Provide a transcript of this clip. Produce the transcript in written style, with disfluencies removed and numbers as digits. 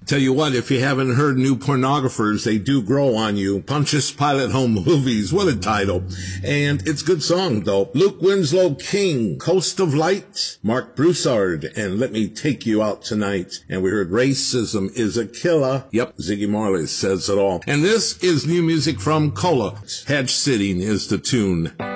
Tell you what, if you haven't heard New Pornographers, They Do Grow on You. Pontius Pilate Home Movies, what a title. And it's a good song, though. Luke Winslow King, Coast of Light. Mark Broussard, and Let Me Take You Out Tonight. And we heard Racism is a Killer. Yep, Ziggy Marley says it all. And this is new music from Cola. Hedge Sitting is the tune.